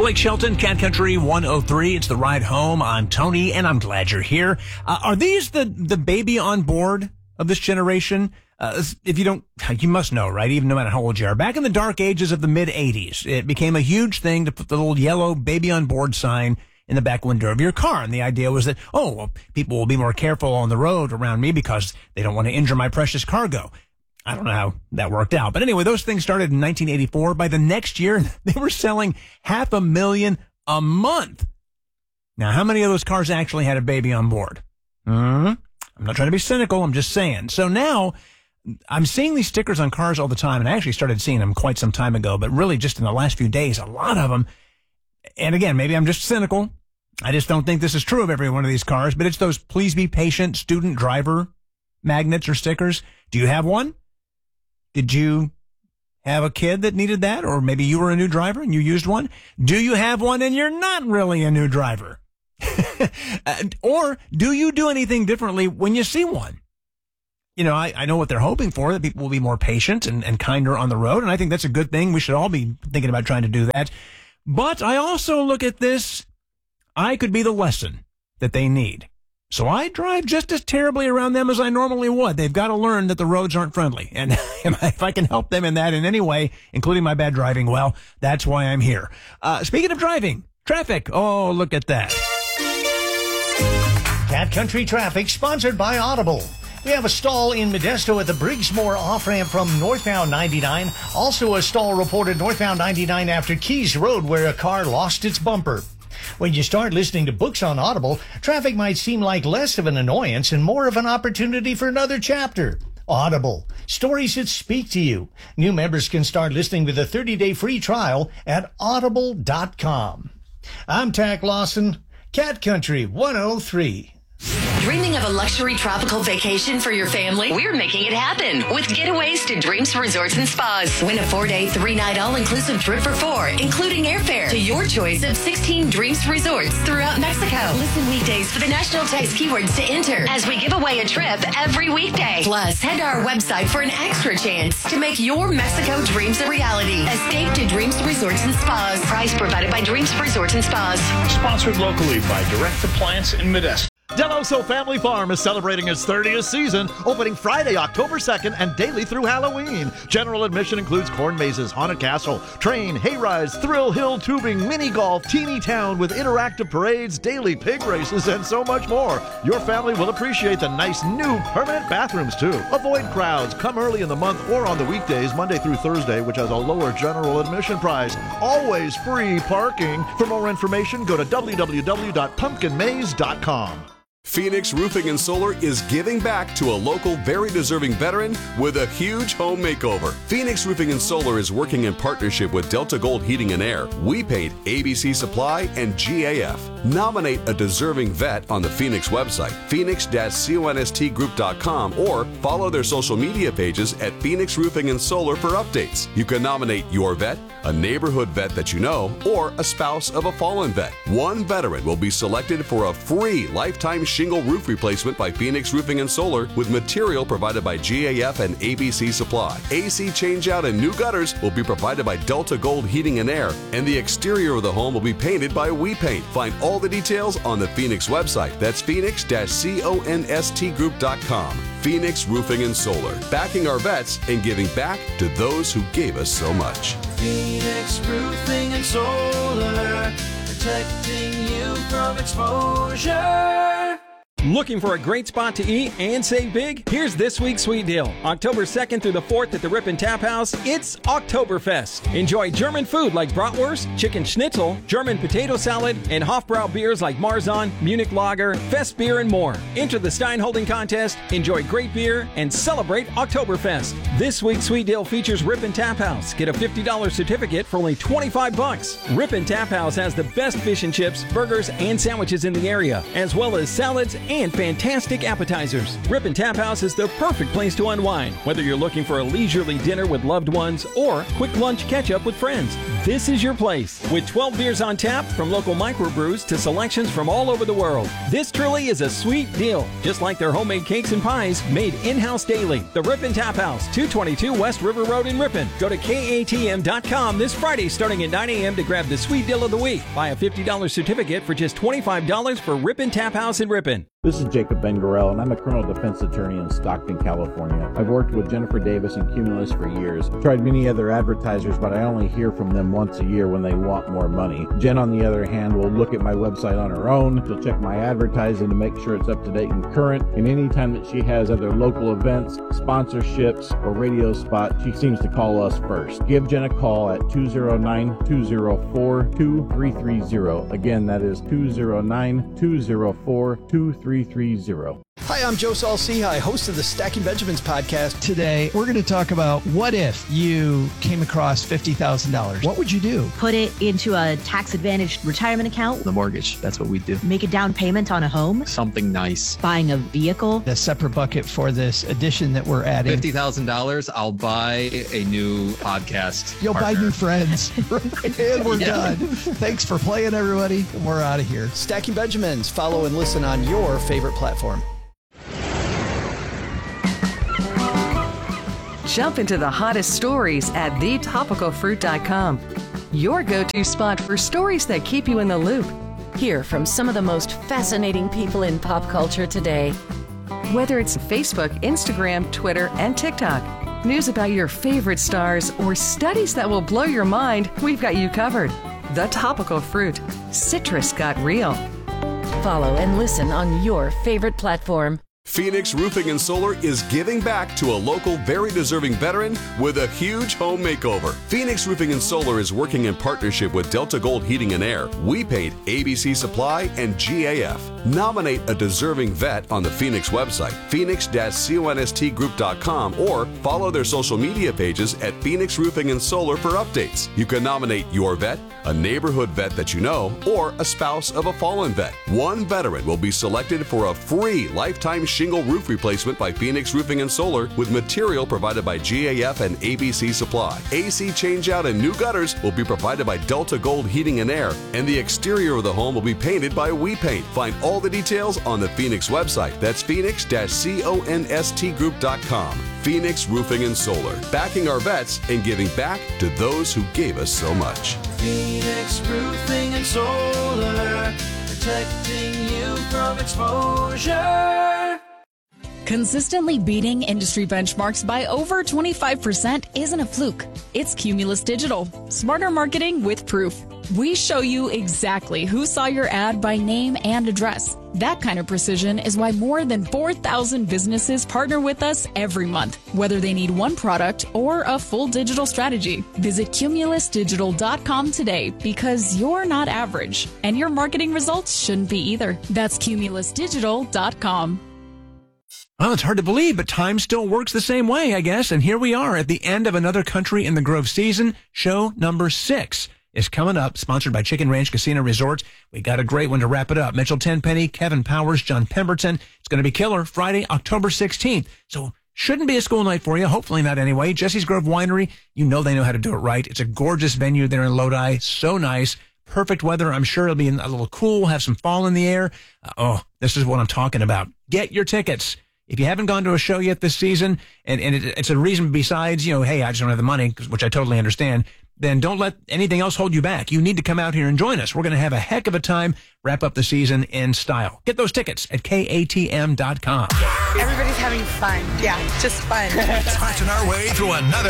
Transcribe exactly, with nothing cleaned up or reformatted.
Blake Shelton, Cat Country one oh three. It's the ride home. I'm Tony, and I'm glad you're here. Uh, are these the, the baby on board of this generation? Uh, if you don't, you must know, right? Even no matter how old you are. Back in the dark ages of the mid eighties, it became a huge thing to put the little yellow baby on board sign in the back window of your car. And the idea was that, oh, well, people will be more careful on the road around me because they don't want to injure my precious cargo. I don't know how that worked out. But anyway, those things started in nineteen eighty-four. By the next year, they were selling half a million a month. Now, how many of those cars actually had a baby on board? Mm-hmm. I'm not trying to be cynical. I'm just saying. So now I'm seeing these stickers on cars all the time, and I actually started seeing them quite some time ago, but really just in the last few days, a lot of them. And again, maybe I'm just cynical. I just don't think this is true of every one of these cars, but it's those please be patient student driver magnets or stickers. Do you have one? Did you have a kid that needed that? Or maybe you were a new driver and you used one? Do you have one and you're not really a new driver? Or do you do anything differently when you see one? You know, I, I know what they're hoping for, that people will be more patient and, and kinder on the road, and I think that's a good thing. We should all be thinking about trying to do that. But I also look at this, I could be the lesson that they need. So I drive just as terribly around them as I normally would. They've got to learn that the roads aren't friendly. And if I can help them in that in any way, including my bad driving, well, that's why I'm here. Uh, speaking of driving, traffic. Oh, look at that. Cat Country Traffic, sponsored by Audible. We have a stall in Modesto at the Briggsmore off-ramp from northbound ninety-nine. Also a stall reported northbound ninety-nine after Keys Road, where a car lost its bumper. When you start listening to books on Audible, traffic might seem like less of an annoyance and more of an opportunity for another chapter. Audible, stories that speak to you. New members can start listening with a thirty-day free trial at audible dot com. I'm Tack Lawson, Cat Country one oh three. Dreaming of a luxury tropical vacation for your family? We're making it happen with Getaways to Dreams Resorts and Spas. Win a four-day, three-night all-inclusive trip for four, including airfare to your choice of sixteen Dreams Resorts throughout Mexico. Listen weekdays for the national text keywords to enter as we give away a trip every weekday. Plus, head to our website for an extra chance to make your Mexico dreams a reality. Escape to Dreams Resorts and Spas. Prize provided by Dreams Resorts and Spas. Sponsored locally by Direct Appliance in Modesto. Deloso Family Farm is celebrating its thirtieth season, opening Friday, October second, and daily through Halloween. General admission includes corn mazes, haunted castle, train, hayrides, thrill hill tubing, mini golf, teeny town with interactive parades, daily pig races, and so much more. Your family will appreciate the nice new permanent bathrooms, too. Avoid crowds. Come early in the month or on the weekdays, Monday through Thursday, which has a lower general admission price. Always free parking. For more information, go to w w w dot pumpkin maze dot com. Phoenix Roofing and Solar is giving back to a local, very deserving veteran with a huge home makeover. Phoenix Roofing and Solar is working in partnership with Delta Gold Heating and Air, We Paint, A B C Supply, and G A F. Nominate a deserving vet on the Phoenix website, phoenix dash const group dot com, or follow their social media pages at Phoenix Roofing and Solar for updates. You can nominate your vet, a neighborhood vet that you know, or a spouse of a fallen vet. One veteran will be selected for a free lifetime shingle roof replacement by Phoenix Roofing and Solar with material provided by G A F and A B C Supply. A C changeout and new gutters will be provided by Delta Gold Heating and Air, and the exterior of the home will be painted by We Paint. Find all the details on the Phoenix website. That's phoenix dash const group dot com. Phoenix Roofing and Solar, backing our vets and giving back to those who gave us so much. Phoenix Roofing and Solar, protecting you from exposure. Looking for a great spot to eat and save big? Here's this week's sweet deal. October second through the fourth at the Ripon Tap House, it's Oktoberfest. Enjoy German food like bratwurst, chicken schnitzel, German potato salad, and Hofbrau beers like Marzahn, Munich Lager, Fest beer, and more. Enter the Stein Holding Contest, enjoy great beer, and celebrate Oktoberfest. This week's sweet deal features Ripon Tap House. Get a fifty dollars certificate for only twenty-five bucks. Ripon Tap House has the best fish and chips, burgers, and sandwiches in the area, as well as salads and fantastic appetizers. Ripon Tap House is the perfect place to unwind, whether you're looking for a leisurely dinner with loved ones or quick lunch catch-up with friends. This is your place. With twelve beers on tap, from local microbrews to selections from all over the world. This truly is a sweet deal, just like their homemade cakes and pies made in-house daily. The Ripon Tap House, two twenty-two West River Road in Ripon. Go to K A T M dot com this Friday starting at nine a.m. to grab the sweet deal of the week. Buy a fifty dollars certificate for just twenty-five dollars for Ripon Tap House in Ripon. This is Jacob Bengarel, and I'm a criminal defense attorney in Stockton, California. I've worked with Jennifer Davis and Cumulus for years. I've tried many other advertisers, but I only hear from them once a year when they want more money. Jen, on the other hand, will look at my website on her own. She'll check my advertising to make sure it's up to date and current. And anytime that she has other local events, sponsorships, or radio spots, she seems to call us first. Give Jen a call at two oh nine, two oh four, two three three oh. Again, that is two oh nine, two oh four, two three three oh. Hi, I'm Joe Saul-Sehy, host of the Stacking Benjamins podcast. Today, we're going to talk about what if you came across fifty thousand dollars? What would you do? Put it into a tax-advantaged retirement account. The mortgage, that's what we do. Make a down payment on a home. Something nice. Buying a vehicle. A separate bucket for this addition that we're adding. fifty thousand dollars, I'll buy a new podcast You'll partner. buy new friends. And we're yeah. done. Thanks for playing, everybody. And we're out of here. Stacking Benjamins. Follow and listen on your favorite platform. Jump into the hottest stories at the topical fruit dot com. Your go-to spot for stories that keep you in the loop. Hear from some of the most fascinating people in pop culture today. Whether it's Facebook, Instagram, Twitter, and TikTok, news about your favorite stars, or studies that will blow your mind, we've got you covered. The Topical Fruit. Citrus got real. Follow and listen on your favorite platform. Phoenix Roofing and Solar is giving back to a local, very deserving veteran with a huge home makeover. Phoenix Roofing and Solar is working in partnership with Delta Gold Heating and Air, We Paint, A B C Supply, and G A F. Nominate a deserving vet on the Phoenix website, phoenix dash const group dot com, or follow their social media pages at Phoenix Roofing and Solar for updates. You can nominate your vet, a neighborhood vet that you know, or a spouse of a fallen vet. One veteran will be selected for a free lifetime shingle roof replacement by Phoenix Roofing and Solar with material provided by G A F and A B C Supply. A C changeout and new gutters will be provided by Delta Gold Heating and Air, and the exterior of the home will be painted by We Paint. Find all the details on the Phoenix website. That's phoenix dash const group dot com. Phoenix Roofing and Solar, backing our vets and giving back to those who gave us so much. Phoenix Roofing and Solar, protecting you from exposure. Consistently beating industry benchmarks by over twenty-five percent isn't a fluke. It's Cumulus Digital. Smarter marketing with proof. We show you exactly who saw your ad by name and address. That kind of precision is why more than four thousand businesses partner with us every month, whether they need one product or a full digital strategy. Visit cumulus digital dot com today, because you're not average, and your marketing results shouldn't be either. That's cumulus digital dot com. Well, it's hard to believe, but time still works the same way, I guess. And here we are at the end of another Country in the Grove season. Show number six is coming up, sponsored by Chicken Ranch Casino Resorts. We got a great one to wrap it up. Mitchell Tenpenny, Kevin Powers, John Pemberton. It's going to be killer Friday, October sixteenth. So shouldn't be a school night for you. Hopefully not anyway. Jesse's Grove Winery, you know they know how to do it right. It's a gorgeous venue there in Lodi. So nice. Perfect weather. I'm sure it'll be a little cool, have some fall in the air. Uh, oh, this is what I'm talking about. Get your tickets. If you haven't gone to a show yet this season, and, and it, it's a reason besides, you know, hey, I just don't have the money, which I totally understand, then don't let anything else hold you back. You need to come out here and join us. We're going to have a heck of a time, wrap up the season in style. Get those tickets at K A T M dot com. Everybody's having fun. Yeah, just fun. Scratching our way through another